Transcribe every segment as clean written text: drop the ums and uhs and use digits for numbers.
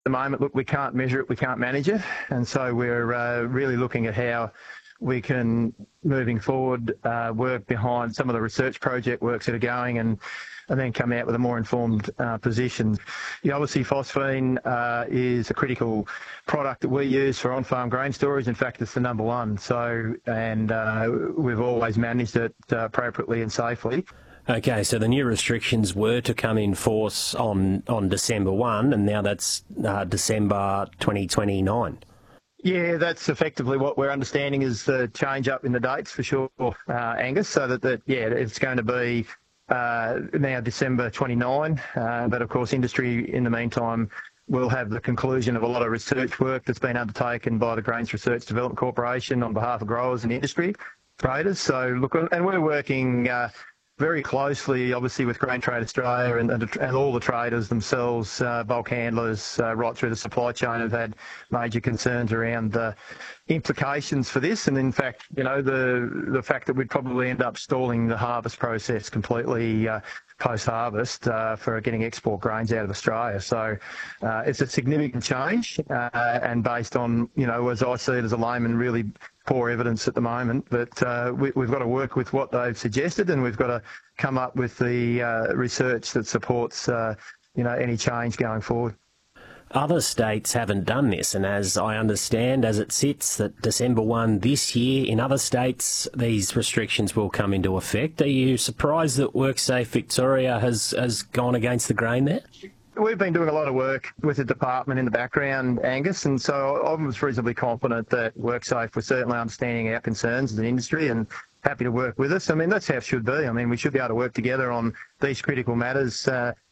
the moment, look, we can't measure it, we can't manage it, and so we're really looking at how we can, moving forward, work behind some of the research project works that are going and then come out with a more informed position. Obviously, phosphine is a critical product that we use for on-farm grain storage. In fact, it's the number one. So, and we've always managed it appropriately and safely. Okay, so the new restrictions were to come in force on December 1, and now that's December 2029. Yeah, that's effectively what we're understanding is the change up in the dates for sure, Angus, so that it's going to be now December 29, but of course industry in the meantime will have the conclusion of a lot of research work that's been undertaken by the Grains Research Development Corporation on behalf of growers and industry traders. So look, and we're working very closely, obviously, with Grain Trade Australia and all the traders themselves, bulk handlers, right through the supply chain have had major concerns around the implications for this. And in fact, the fact that we'd probably end up stalling the harvest process completely post-harvest for getting export grains out of Australia. So it's a significant change and based on, as I see it as a layman, really poor evidence at the moment. But we've got to work with what they've suggested, and we've got to come up with the research that supports, any change going forward. Other states haven't done this, and as I understand, as it sits, that December 1 this year, in other states, these restrictions will come into effect. Are you surprised that WorkSafe Victoria has gone against the grain there? We've been doing a lot of work with the department in the background, Angus, and so I was reasonably confident that WorkSafe was certainly understanding our concerns as an industry and happy to work with us. I mean, that's how it should be. I mean, we should be able to work together on these critical matters.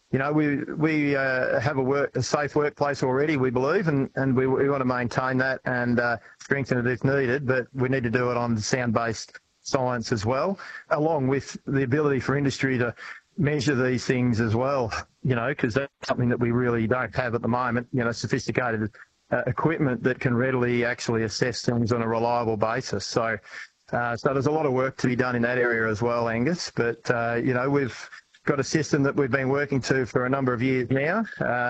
We have a safe workplace already, we believe, and we want to maintain that and strengthen it if needed, but we need to do it on sound-based science as well, along with the ability for industry to measure these things as well, because that's something that we really don't have at the moment, sophisticated equipment that can readily actually assess things on a reliable basis. So there's a lot of work to be done in that area as well, Angus, but, we've got a system that we've been working to for a number of years now,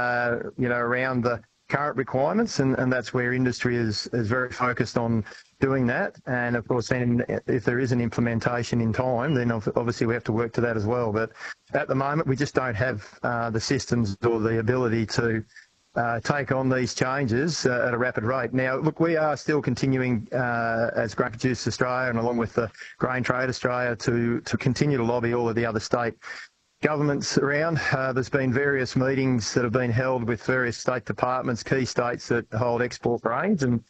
around the current requirements, and that's where industry is very focused on doing that. And of course, then if there is an implementation in time, then obviously we have to work to that as well. But at the moment, we just don't have the systems or the ability to take on these changes at a rapid rate. Now, look, we are still continuing as Grain Producers Australia and along with the Grain Trade Australia to continue to lobby all of the other state governments around. There's been various meetings that have been held with various state departments, key states that hold export grains, and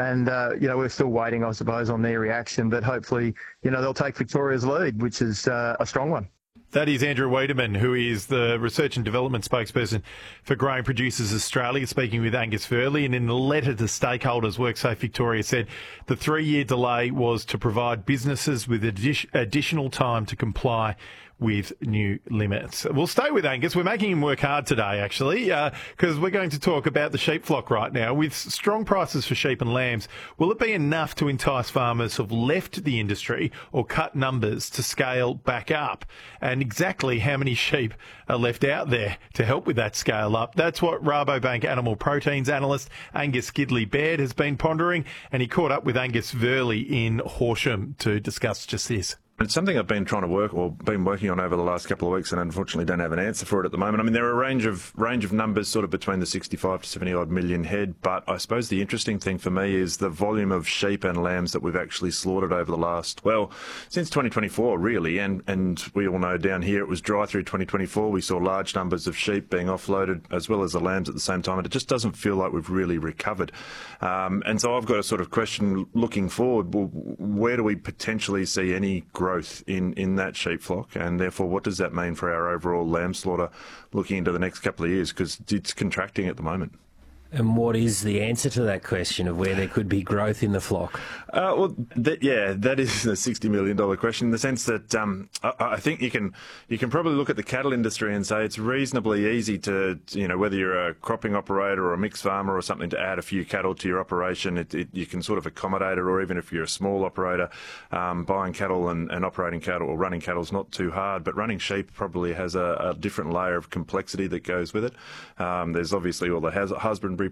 we're still waiting, I suppose, on their reaction. But hopefully, they'll take Victoria's lead, which is a strong one. That is Andrew Wiedemann, who is the Research and Development spokesperson for Grain Producers Australia, speaking with Angus Verley. And in the letter to stakeholders, WorkSafe Victoria said the 3-year delay was to provide businesses with additional time to comply with new limits. We'll stay with Angus. We're making him work hard today, actually, because we're going to talk about the sheep flock right now. With strong prices for sheep and lambs, will it be enough to entice farmers who've left the industry or cut numbers to scale back up? And exactly how many sheep are left out there to help with that scale up? That's what Rabobank animal proteins analyst Angus Gidley-Baird has been pondering, and he caught up with Angus Verley in Horsham to discuss just this. It's something I've been trying to working on over the last couple of weeks, and unfortunately don't have an answer for it at the moment. I mean, there are a range of numbers sort of between the 65 to 70 odd million head, but I suppose the interesting thing for me is the volume of sheep and lambs that we've actually slaughtered over the last, since 2024 really, and we all know down here it was dry through 2024. We saw large numbers of sheep being offloaded as well as the lambs at the same time, and it just doesn't feel like we've really recovered. And so I've got a sort of question looking forward, well, where do we potentially see any growth in that sheep flock, and therefore what does that mean for our overall lamb slaughter looking into the next couple of years, because it's contracting at the moment? And what is the answer to that question of where there could be growth in the flock? That is a $60 million question, in the sense that I think you can probably look at the cattle industry and say it's reasonably easy to, whether you're a cropping operator or a mixed farmer or something, to add a few cattle to your operation. You can sort of accommodate it, or even if you're a small operator, buying cattle and operating cattle or running cattle is not too hard, but running sheep probably has a different layer of complexity that goes with it. There's obviously all the husbandry